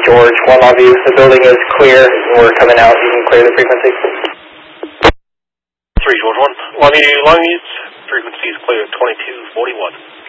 George, 1 Longview. The building is clear. We're coming out. You can clear the frequency. 3 George 1. Longview, frequency is clear, 2241.